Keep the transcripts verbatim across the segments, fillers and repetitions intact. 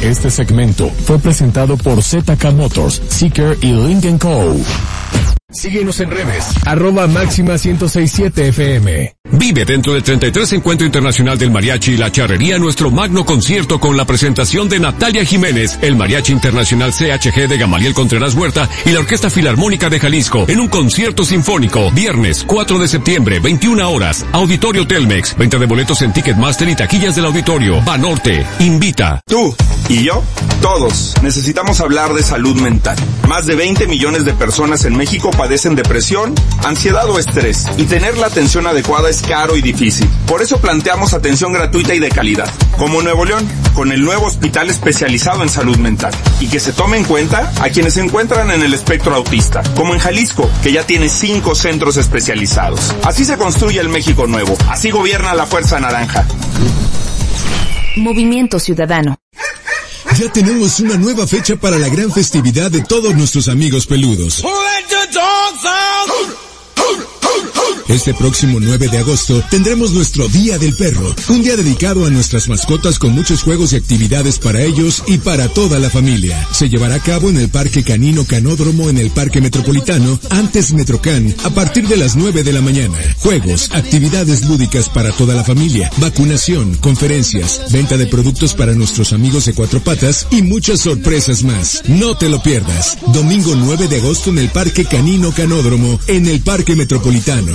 Este segmento fue presentado por Z K Motors, Seeker y Lincoln Co. Síguenos en redes, arroba máxima ciento sesenta y siete F M. Vive dentro del treinta y tres Encuentro Internacional del Mariachi y la Charrería nuestro magno concierto con la presentación de Natalia Jiménez, el Mariachi Internacional C H G de Gamaliel Contreras Huerta y la Orquesta Filarmónica de Jalisco en un concierto sinfónico. Viernes cuatro de septiembre, veintiuna horas, Auditorio Telmex. Venta de boletos en Ticketmaster y taquillas del auditorio. Banorte invita. Tú y yo, todos, necesitamos hablar de salud mental. Más de veinte millones de personas en México padecen depresión, ansiedad o estrés, y tener la atención adecuada es caro y difícil. Por eso planteamos atención gratuita y de calidad, como Nuevo León, con el nuevo hospital especializado en salud mental, y que se tome en cuenta a quienes se encuentran en el espectro autista, como en Jalisco, que ya tiene cinco centros especializados. Así se construye el México nuevo, así gobierna la Fuerza Naranja. Movimiento Ciudadano. Ya tenemos una nueva fecha para la gran festividad de todos nuestros amigos peludos. Este próximo nueve de agosto tendremos nuestro Día del Perro, un día dedicado a nuestras mascotas con muchos juegos y actividades para ellos y para toda la familia. Se llevará a cabo en el Parque Canino Canódromo en el Parque Metropolitano, antes Metrocan, a partir de las nueve de la mañana. Juegos, actividades lúdicas para toda la familia, vacunación, conferencias, venta de productos para nuestros amigos de cuatro patas y muchas sorpresas más. No te lo pierdas. Domingo nueve de agosto en el Parque Canino Canódromo en el Parque Metropolitano.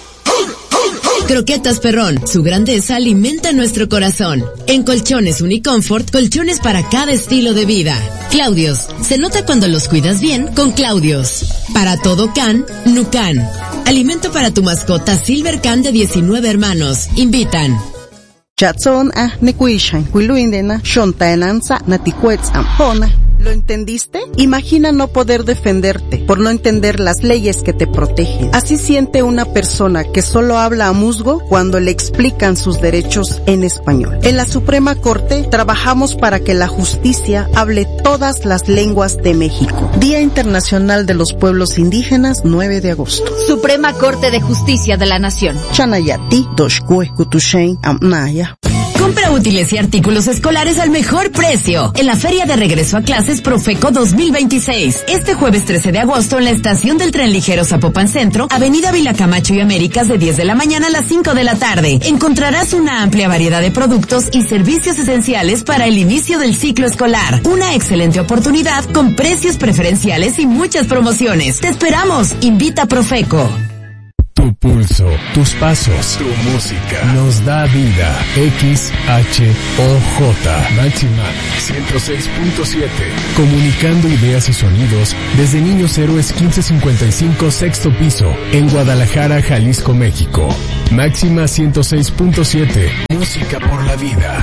Croquetas Perrón, su grandeza alimenta nuestro corazón. En Colchones Unicomfort, colchones para cada estilo de vida. Claudios, se nota cuando los cuidas bien con Claudios. Para todo can, Nucan. Alimento para tu mascota Silver Can de diecinueve hermanos. Invitan. Chatson ah nekuishan kuiluindena shontaenanza naticuetz ampona. ¿Lo entendiste? Imagina no poder defenderte por no entender las leyes que te protegen. Así siente una persona que solo habla a musgo cuando le explican sus derechos en español. En la Suprema Corte trabajamos para que la justicia hable todas las lenguas de México. Día Internacional de los Pueblos Indígenas, nueve de agosto. Suprema Corte de Justicia de la Nación. Chanayati, Doshkue, Kutushen, Amnaya. Compra útiles y artículos escolares al mejor precio en la Feria de Regreso a Clases Profeco dos mil veintiséis. Este jueves trece de agosto en la estación del tren ligero Zapopan Centro, Avenida Vilacamacho y Américas, de diez de la mañana a las cinco de la tarde. Encontrarás una amplia variedad de productos y servicios esenciales para el inicio del ciclo escolar. Una excelente oportunidad con precios preferenciales y muchas promociones. ¡Te esperamos! Invita Profeco. Tu pulso, tus pasos, tu música nos da vida. X H O J Máxima ciento seis punto siete. Comunicando ideas y sonidos desde Niños Héroes quince cincuenta y cinco, sexto piso, en Guadalajara, Jalisco, México. Máxima ciento seis punto siete. Música por la vida.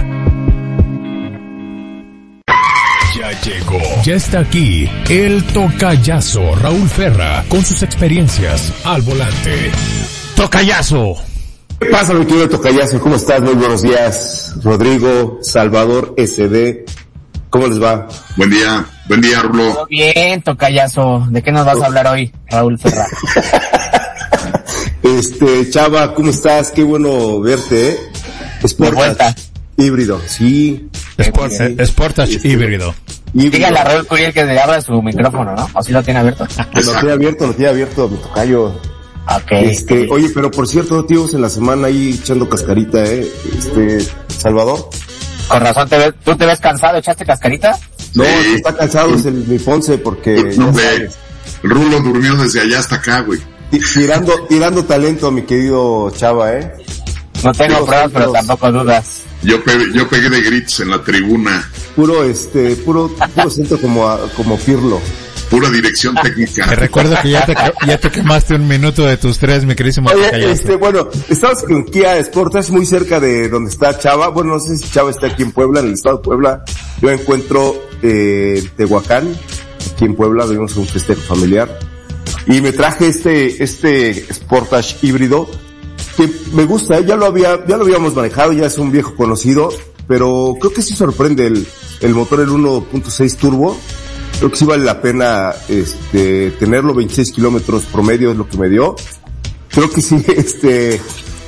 Ya llegó, ya está aquí el tocayazo Raúl Ferra con sus experiencias al volante. ¡Tocayazo! ¿Qué pasa, mi querido tocayazo? ¿Cómo estás? Muy buenos días, Rodrigo, Salvador S D. ¿Cómo les va? Buen día, buen día, Rulo. Todo bien, tocayazo. ¿De qué nos vas a hablar hoy, Raúl Ferra? este, Chava, ¿cómo estás? Qué bueno verte, ¿eh? Sportage híbrido, sí. Sport, eh, Sportage híbrido. Dígale a Raúl Curiel que le abra su micrófono, ¿no? ¿O si lo tiene abierto? Lo tiene abierto, lo tiene abierto, mi tocayo. Okay. Este, oye, pero por cierto, tíos, en la semana ahí echando cascarita, ¿eh? Este, Salvador. Con razón, te ves, ¿tú te ves cansado? ¿Echaste cascarita? No, sí. El que está cansado es el, mi Ponce, porque... No, el Rulo durmió desde allá hasta acá, güey. Tirando, tirando talento, mi querido Chava, ¿eh? No tengo Puro pruebas, pero tampoco dudas. Yo pegué, yo pegué de gritos en la tribuna. Puro, este, puro, puro siento como, a, como Pirlo. Pura dirección técnica. Te recuerdo que ya te, ya te quemaste un minuto de tus tres, mi querísimo. Oye, este, bueno, estamos con Kia Sportage, muy cerca de donde está Chava. Bueno, no sé si Chava está aquí en Puebla, en el estado de Puebla. Yo encuentro, eh, Tehuacán, aquí en Puebla, vivimos un festejo familiar. Y me traje este, este Sportage híbrido, que me gusta, ¿eh? ya lo había, ya lo habíamos manejado, ya es un viejo conocido, pero creo que sí sorprende el, el motor, el uno punto seis turbo. Creo que sí vale la pena, este, tenerlo. Veintiséis kilómetros promedio es lo que me dio. Creo que sí, este,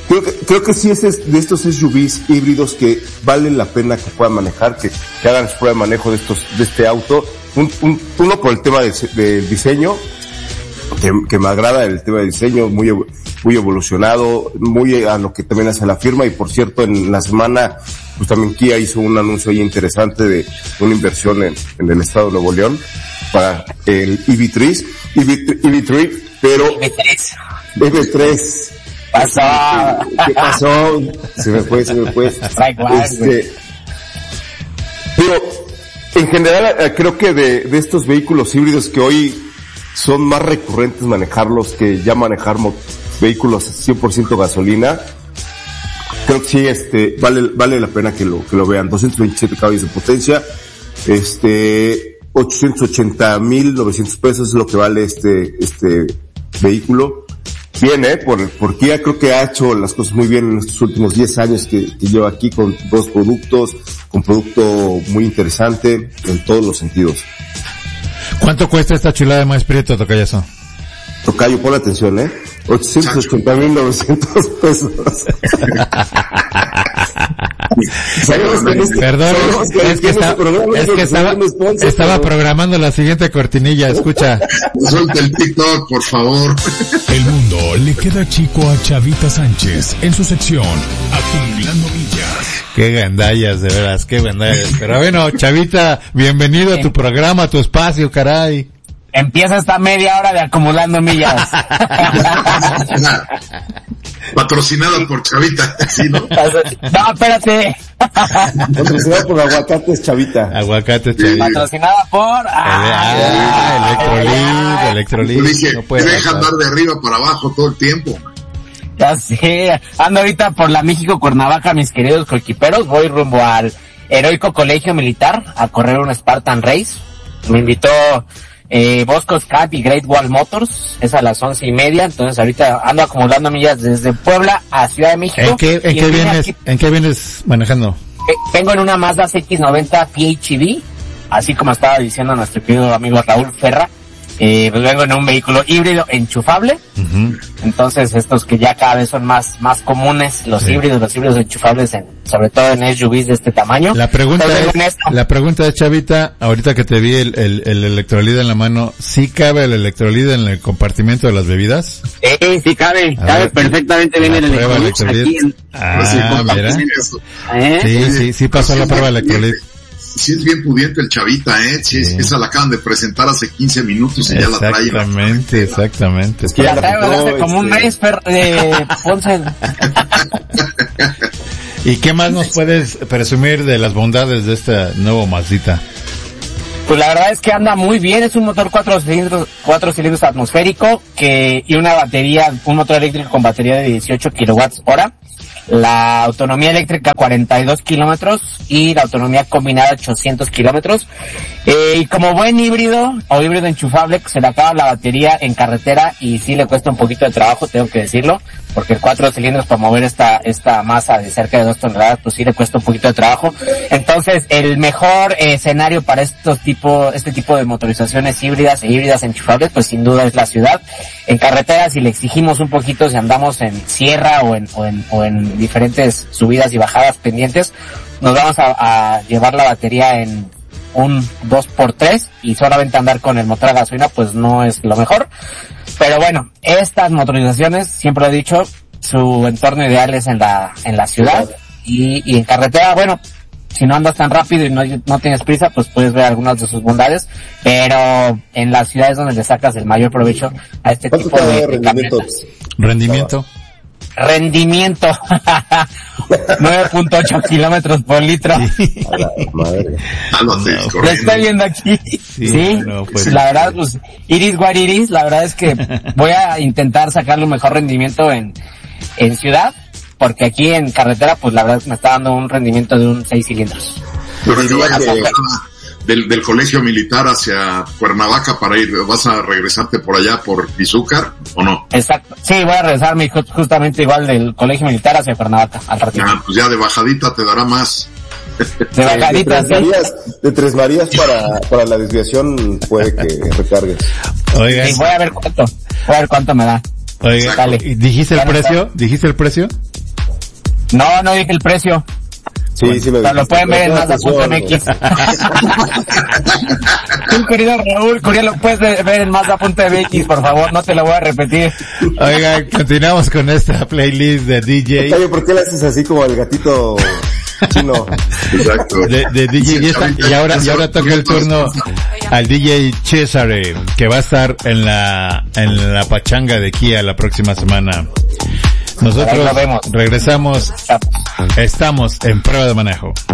creo que, creo que sí es de estos S U Vs híbridos que valen la pena que puedan manejar, que, que hagan su prueba de manejo de estos, de este auto. Un, un, uno por el tema del de diseño, que, que me agrada el tema de diseño, muy, muy evolucionado, muy a lo que también hace la firma. Y por cierto, en la semana, pues también Kia hizo un anuncio ahí interesante de una inversión en, en el estado de Nuevo León para el E V tres, E V tres, pero E V tres. E V tres. Pasó. ¿Qué pasó? Se me fue, se me fue. Este, pero en general creo que de, de estos vehículos híbridos que hoy son más recurrentes manejarlos que ya manejar mo- vehículos cien por ciento gasolina, creo que sí, este, vale, vale la pena que lo, que lo vean. doscientos veintisiete caballos de potencia, este, ochocientos ochenta mil novecientos pesos es lo que vale este, este vehículo. Bien, eh, por, por Kia creo que ha hecho las cosas muy bien en estos últimos diez años que, que lleva aquí con dos productos, con producto muy interesante en todos los sentidos. ¿Cuánto cuesta esta chulada de maíz prieto, Tocayazo? Tocayo, pon atención, eh. ochocientos ochenta mil novecientos pesos. Perdón, es que, está, es que estaba, estaba programando la siguiente cortinilla, escucha. Suelta el TikTok, por favor. El mundo le queda chico a Chavita Sánchez en su sección Acumulando Millas. Qué gandallas, de veras, qué gandallas. Pero bueno, Chavita, bienvenido a tu programa, a tu espacio, caray. Empieza esta media hora de Acumulando Millas. Patrocinada por Chavita, ¿sí, no? No, espérate. Patrocinada por Aguacates Chavita. Aguacates Chavita. Patrocinada por... Ah, Electrolit, Electrolit. Dije, no puede deja andar de arriba para abajo todo el tiempo. Ya sé. Ando ahorita por la México Cuernavaca, mis queridos coequiperos. Voy rumbo al heroico colegio militar a correr un Spartan Race. Me invitó... Eh, Bosco Scat y Great Wall Motors, es a las once y media, entonces ahorita ando acumulando millas desde Puebla a Ciudad de México. ¿En qué, en qué vienes, aquí, en qué vienes manejando? Eh, vengo en una Mazda C X noventa P H E V, así como estaba diciendo nuestro querido amigo Raúl Ferra, eh, pues vengo en un vehículo híbrido enchufable, uh-huh. Entonces estos que ya cada vez son más, más comunes, los sí. híbridos, los híbridos enchufables, en, sobre todo en S U Vs de este tamaño. La pregunta es, la pregunta es, Chavita, ahorita que te vi el, el, el electrolit en la mano, ¿sí cabe el electrolit en el compartimento de las bebidas? Sí, sí cabe, a cabe ver, perfectamente bien el electrolit. Aquí en... Ah, mira. ¿Eh? Sí, sí, sí pasó la prueba de electrolit. Sí es bien pudiente el Chavita, eh. Sí, sí. Esa la acaban de presentar hace quince minutos y ya la traen. Exactamente, exactamente. Es que ya la traen como un mes, eh, Ponce. ¿Y qué más nos puedes presumir de las bondades de esta nuevo Mazdita? Pues la verdad es que anda muy bien, es un motor cuatro cilindros, cuatro cilindros atmosférico que, y una batería, un motor eléctrico con batería de dieciocho kilowatts hora. La autonomía eléctrica cuarenta y dos kilómetros y la autonomía combinada ochocientos kilómetros. Eh, y como buen híbrido o híbrido enchufable, se le acaba la batería en carretera y sí le cuesta un poquito de trabajo, tengo que decirlo, porque el cuatro cilindros para mover esta esta masa de cerca de dos toneladas, pues sí le cuesta un poquito de trabajo. Entonces, el mejor eh, escenario para estos tipo, este tipo de motorizaciones híbridas e híbridas enchufables, pues sin duda es la ciudad. En carretera, si le exigimos un poquito, si andamos en sierra o en, o en, o en diferentes subidas y bajadas pendientes, nos vamos a, a llevar la batería en un dos por tres y solamente andar con el motor a gasolina pues no es lo mejor. Pero bueno, estas motorizaciones, siempre lo he dicho, su entorno ideal es en la en la ciudad y, y en carretera, bueno, si no andas tan rápido y no, no tienes prisa, pues puedes ver algunas de sus bondades, pero en las ciudades donde le sacas el mayor provecho a este tipo de, de camionetas. Rendimiento. Rendimiento. nueve punto ocho kilómetros por litro. Sí. A la madre. No, lo estoy viendo aquí. Sí. ¿Sí? No, pues, la verdad, pues, iris what iris, la verdad es que voy a intentar sacarle un mejor rendimiento en, en ciudad, porque aquí en carretera, pues la verdad me está dando un rendimiento de un seis cilindros. Pero que vayas a, del, del colegio militar hacia Cuernavaca para ir, ¿vas a regresarte por allá por Izúcar o no? Exacto, sí, voy a regresarme justamente igual del colegio militar hacia Cuernavaca al ratito. Ah, pues ya de bajadita te dará más. De bajadita, de, de, tres Marías, de Tres Marías para, para la desviación puede que recargues. Oiga. Sí, voy a ver cuánto, voy a ver cuánto me da. Oiga, ¿dijiste el precio? ¿Dijiste el precio? No, no dije el precio. Sí, bueno, sí me pero lo pueden ver en Mazda punto M X. Tú, querido Raúl, Curiel, lo puedes ver en Mazda punto M X, por favor, no te lo voy a repetir. Oiga, continuamos con esta playlist de D J. Oye, ¿por qué le haces así como el gatito chino? Exacto. De, de D J, y, esta, y ahora, y ahora toca el turno al D J Cesare, que va a estar en la, en la pachanga de Kia la próxima semana. Nosotros regresamos, estamos en prueba de manejo.